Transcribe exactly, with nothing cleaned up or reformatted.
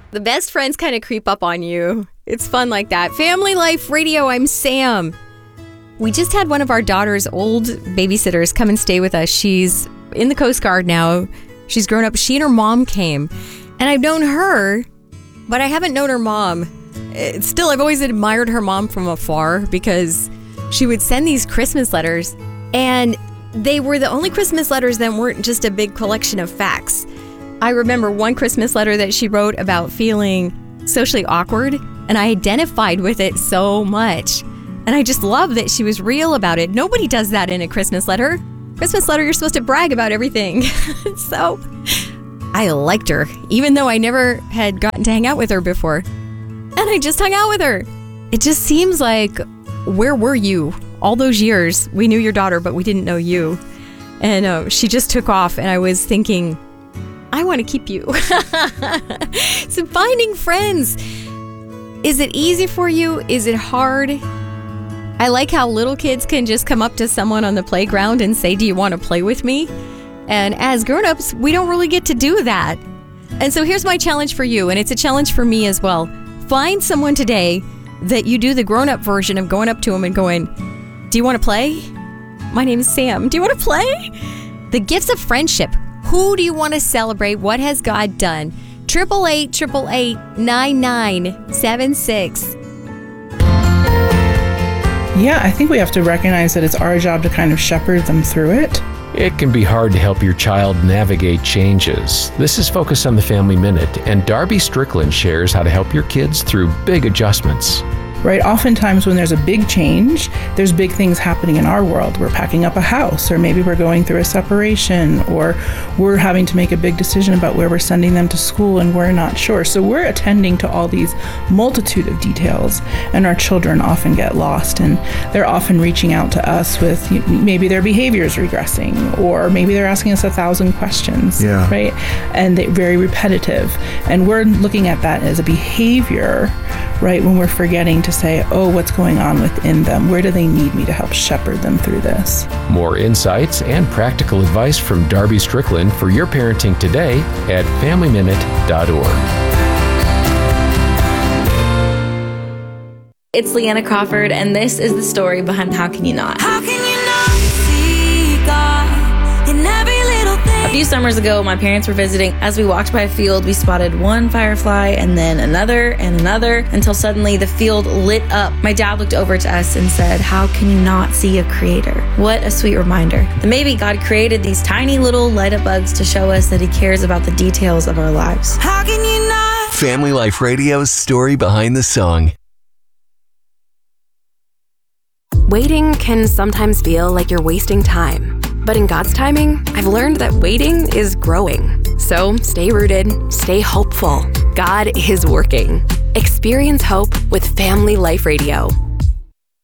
The best friends kind of creep up on you. It's fun like that. Family Life Radio, I'm Sam. We just had one of our daughter's old babysitters come and stay with us. She's in the Coast Guard now. She's grown up. She and her mom came. And I've known her, but I haven't known her mom. It's still, I've always admired her mom from afar because she would send these Christmas letters. And they were the only Christmas letters that weren't just a big collection of facts. I remember one Christmas letter that she wrote about feeling socially awkward, and I identified with it so much. And I just love that she was real about it. Nobody does that in a Christmas letter. Christmas letter, you're supposed to brag about everything. So I liked her, even though I never had gotten to hang out with her before. And I just hung out with her. It just seems like, where were you? All those years, we knew your daughter, but we didn't know you. And uh, she just took off, and I was thinking, I want to keep you. So finding friends. Is it easy for you? Is it hard? I like how little kids can just come up to someone on the playground and say, do you want to play with me? And as grown-ups, we don't really get to do that. And so here's my challenge for you, and it's a challenge for me as well. Find someone today that you do the grown-up version of going up to them and going, do you want to play? My name is Sam. Do you want to play? The gifts of friendship. Who do you want to celebrate? What has God done? Triple eight, triple eight, nine nine seven six. Yeah, I think we have to recognize that it's our job to kind of shepherd them through it. It can be hard to help your child navigate changes. This is Focus on the Family Minute, and Darby Strickland shares how to help your kids through big adjustments. Right? Oftentimes when there's a big change, there's big things happening in our world. We're packing up a house, or maybe we're going through a separation, or we're having to make a big decision about where we're sending them to school and we're not sure. So we're attending to all these multitude of details, and our children often get lost, and they're often reaching out to us with maybe their behavior is regressing, or maybe they're asking us a thousand questions, yeah. right? And they're very repetitive. And we're looking at that as a behavior, right, when we're forgetting to say, oh, what's going on within them? Where do they need me to help shepherd them through this? More insights and practical advice from Darby Strickland for your parenting today at family minute dot org. It's Leanna Crawford, and this is the story behind How Can You Not? How can you not see God in every little thing? A few summers ago, my parents were visiting. As we walked by a field, we spotted one firefly and then another and another until suddenly the field lit up. My dad looked over to us and said, how can you not see a creator? What a sweet reminder that maybe God created these tiny little light up bugs to show us that he cares about the details of our lives. How can you not? Family Life Radio's story behind the song. Waiting can sometimes feel like you're wasting time. But in God's timing, I've learned that waiting is growing. So stay rooted, stay hopeful. God is working. Experience hope with Family Life Radio.